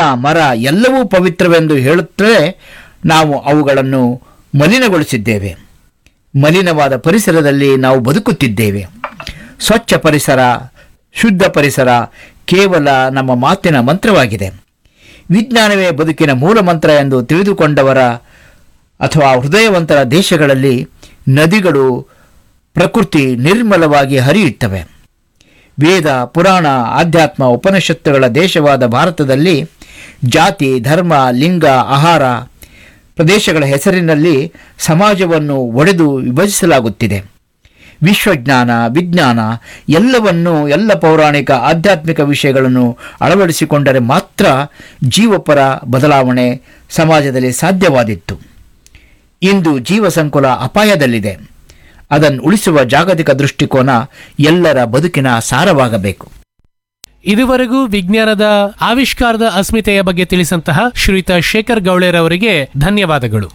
ಮರ ಎಲ್ಲವೂ ಪವಿತ್ರವೆಂದು ಹೇಳುತ್ತಲೇ ನಾವು ಅವುಗಳನ್ನು ಮಲಿನಗೊಳಿಸಿದ್ದೇವೆ. ಮಲಿನವಾದ ಪರಿಸರದಲ್ಲಿ ನಾವು ಬದುಕುತ್ತಿದ್ದೇವೆ. ಸ್ವಚ್ಛ ಪರಿಸರ, ಶುದ್ಧ ಪರಿಸರ ಕೇವಲ ನಮ್ಮ ಮಾತಿನ ಮಂತ್ರವಾಗಿದೆ. ವಿಜ್ಞಾನವೇ ಬದುಕಿನ ಮೂಲ ಮಂತ್ರ ಎಂದು ತಿಳಿದುಕೊಂಡವರ ಅಥವಾ ಹೃದಯವಂತರ ದೇಶಗಳಲ್ಲಿ ನದಿಗಳು, ಪ್ರಕೃತಿ ನಿರ್ಮಲವಾಗಿ ಹರಿಯುತ್ತವೆ. ವೇದ, ಪುರಾಣ, ಆಧ್ಯಾತ್ಮ, ಉಪನಿಷತ್ತುಗಳ ದೇಶವಾದ ಭಾರತದಲ್ಲಿ ಜಾತಿ, ಧರ್ಮ, ಲಿಂಗ, ಆಹಾರ, ಪ್ರದೇಶಗಳ ಹೆಸರಿನಲ್ಲಿ ಸಮಾಜವನ್ನು ಒಡೆದು ವಿಭಜಿಸಲಾಗುತ್ತಿದೆ. ವಿಶ್ವಜ್ಞಾನ, ವಿಜ್ಞಾನ ಎಲ್ಲ ಪೌರಾಣಿಕ ಆಧ್ಯಾತ್ಮಿಕ ವಿಷಯಗಳನ್ನು ಅಳವಡಿಸಿಕೊಂಡರೆ ಮಾತ್ರ ಜೀವಪರ ಬದಲಾವಣೆ ಸಮಾಜದಲ್ಲಿ ಸಾಧ್ಯವಾದಿತ್ತು. ಇಂದು ಜೀವಸಂಕುಲ ಅಪಾಯದಲ್ಲಿದೆ. ಅದನ್ನು ಉಳಿಸುವ ಜಾಗತಿಕ ದೃಷ್ಟಿಕೋನ ಎಲ್ಲರ ಬದುಕಿನ ಸಾರವಾಗಬೇಕು. ಇದುವರೆಗೂ ವಿಜ್ಞಾನದ ಆವಿಷ್ಕಾರದ ಅಸ್ಮಿತೆಯ ಬಗ್ಗೆ ತಿಳಿಸಂತಹ ಶ್ರೀಯುತ ಶೇಖರ್ ಗೌಳೇರವರಿಗೆ ಧನ್ಯವಾದಗಳು.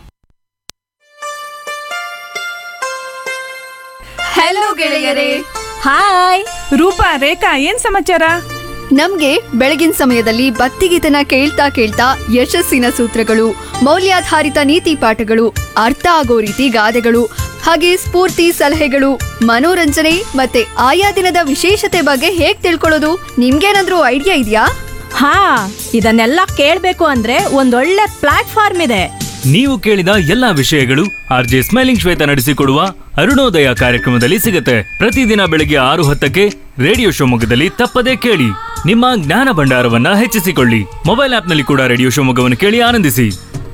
ಹಲೋ ಗೆಳೆಯರೇ. ಹಾಯ್ ರೂಪಾ, ರೇಖಾ, ಏನ್ ಸಮಾಚಾರ? ನಮ್ಗೆ ಬೆಳಗಿನ ಸಮಯದಲ್ಲಿ ಭಕ್ತಿಗೀತನ ಕೇಳ್ತಾ ಕೇಳ್ತಾ ಯಶಸ್ಸಿನ ಸೂತ್ರಗಳು, ಮೌಲ್ಯಾಧಾರಿತ ನೀತಿ ಪಾಠಗಳು, ಅರ್ಥ ಆಗೋ ರೀತಿ ಗಾದೆಗಳು, ಹಾಗೆ ಸ್ಫೂರ್ತಿ ಸಲಹೆಗಳು, ಮನೋರಂಜನೆ ಮತ್ತೆ ಆಯಾ ದಿನದ ವಿಶೇಷತೆ ಬಗ್ಗೆ ಹೇಗ್ ತಿಳ್ಕೊಳ್ಳೋದು? ನಿಮ್ಗೇನಾದ್ರೂ ಐಡಿಯಾ ಇದೆಯಾ? ಹಾ, ಇದನ್ನೆಲ್ಲ ಕೇಳ್ಬೇಕು ಅಂದ್ರೆ ಒಂದೊಳ್ಳೆ ಪ್ಲಾಟ್ಫಾರ್ಮ್ ಇದೆ. ನೀವು ಕೇಳಿದ ಎಲ್ಲಾ ವಿಷಯಗಳು ಆರ್ಜೆ ಸ್ಮೈಲಿಂಗ್ ಶ್ವೇತ ನಡೆಸಿಕೊಡುವ ಅರುಣೋದಯ ಕಾರ್ಯಕ್ರಮದಲ್ಲಿ ಸಿಗುತ್ತೆ. ಪ್ರತಿದಿನ ಬೆಳಿಗ್ಗೆ 6:10ಕ್ಕೆ ರೇಡಿಯೋ ಶಿವಮೊಗ್ಗದಲ್ಲಿ ತಪ್ಪದೇ ಕೇಳಿ. ನಿಮ್ಮ ಜ್ಞಾನ ಭಂಡಾರವನ್ನ ಹೆಚ್ಚಿಸಿಕೊಳ್ಳಿ. ಮೊಬೈಲ್ ಆಪ್ನಲ್ಲಿ ಕೂಡ ರೇಡಿಯೋ ಶಿವಮೊಗ್ಗವನ್ನು ಕೇಳಿ ಆನಂದಿಸಿ.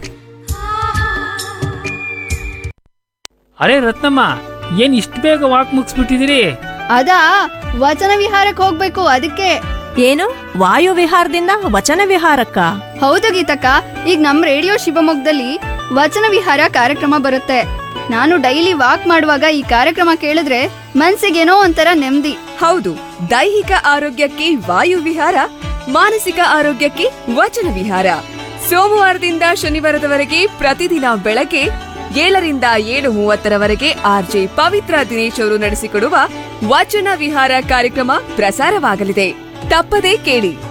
ಅರೆ ರತ್ನಮ್ಮ, ಏನ್ ಇಷ್ಟು ಬೇಗ ವಾಕ್ ಮುಗಿಸ್ಬಿಟ್ಟಿದ್ದೀರಿ? ಅದಾ, ವಚನ ವಿಹಾರಕ್ಕೆ ಹೋಗ್ಬೇಕು, ಅದಕ್ಕೆ. ಏನು, ವಾಯು ವಿಹಾರದಿಂದ ವಚನ ವಿಹಾರಕ್ಕ? ಹೌದು ಗೀತಕ್ಕ, ಈಗ ನಮ್ ರೇಡಿಯೋ ಶಿವಮೊಗ್ಗದಲ್ಲಿ ವಚನ ವಿಹಾರ ಕಾರ್ಯಕ್ರಮ ಬರುತ್ತೆ. ನಾನು ಡೈಲಿ ವಾಕ್ ಮಾಡುವಾಗ ಈ ಕಾರ್ಯಕ್ರಮ ಕೇಳಿದ್ರೆ ಮನ್ಸಿಗೇನೋ ಒಂಥರ ನೆಮ್ಮದಿ. ಹೌದು, ದೈಹಿಕ ಆರೋಗ್ಯಕ್ಕೆ ವಾಯು ವಿಹಾರ, ಮಾನಸಿಕ ಆರೋಗ್ಯಕ್ಕೆ ವಚನ ವಿಹಾರ. ಸೋಮವಾರದಿಂದ ಶನಿವಾರದವರೆಗೆ ಪ್ರತಿದಿನ ಬೆಳಗ್ಗೆ 7ರಿಂದ 7:30ರವರೆಗೆ ಆರ್ಜೆ ಪವಿತ್ರ ದಿನೇಶ್ ಅವರು ನಡೆಸಿಕೊಡುವ ವಚನ ವಿಹಾರ ಕಾರ್ಯಕ್ರಮ ಪ್ರಸಾರವಾಗಲಿದೆ. ತಪ್ಪದೇ ಕೇಳಿ.